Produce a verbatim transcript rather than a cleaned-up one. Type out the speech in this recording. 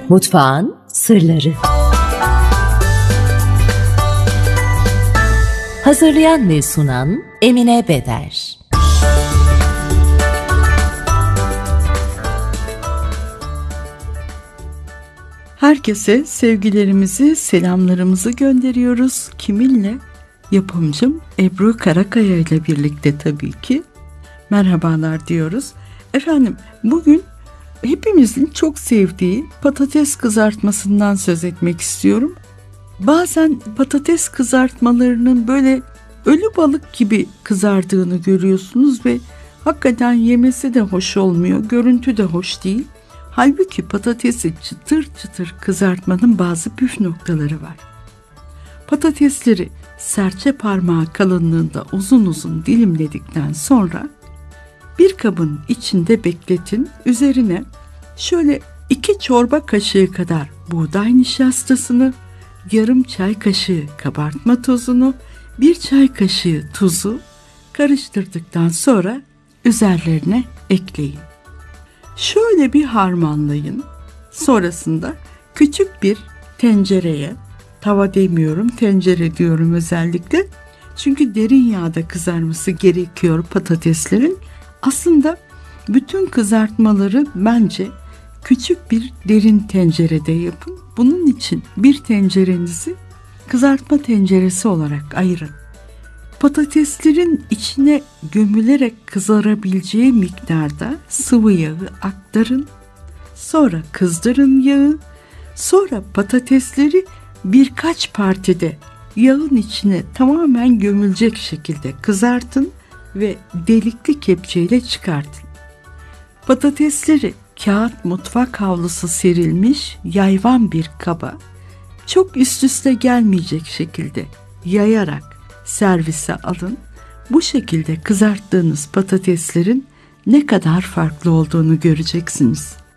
Mutfağın sırları. Hazırlayan ve sunan Emine Beder. Herkese sevgilerimizi, selamlarımızı gönderiyoruz. Kiminle? Yapımcım Ebru Karakaya ile birlikte tabii ki. Merhabalar diyoruz. Efendim, bugün hepimizin çok sevdiği patates kızartmasından söz etmek istiyorum. Bazen patates kızartmalarının böyle ölü balık gibi kızardığını görüyorsunuz ve hakikaten yemesi de hoş olmuyor, görüntü de hoş değil. Halbuki patatesi çıtır çıtır kızartmanın bazı püf noktaları var. Patatesleri serçe parmağı kalınlığında uzun uzun dilimledikten sonra bir kabın içinde bekletin. Üzerine şöyle iki çorba kaşığı kadar buğday nişastasını, yarım çay kaşığı kabartma tozunu, bir çay kaşığı tuzu karıştırdıktan sonra üzerlerine ekleyin. Şöyle bir harmanlayın. Sonrasında küçük bir tencereye, tava demiyorum, tencere diyorum özellikle. Çünkü derin yağda kızarması gerekiyor patateslerin. Aslında bütün kızartmaları bence küçük bir derin tencerede yapın. Bunun için bir tencerenizi kızartma tenceresi olarak ayırın. Patateslerin içine gömülerek kızarabileceği miktarda sıvı yağı aktarın. Sonra kızdırın yağı. Sonra patatesleri birkaç partide yağın içine tamamen gömülecek şekilde kızartın ve delikli kepçeyle çıkartın. Patatesleri kağıt mutfak havlusu serilmiş yayvan bir kaba çok üst üste gelmeyecek şekilde yayarak servise alın. Bu şekilde kızarttığınız patateslerin ne kadar farklı olduğunu göreceksiniz.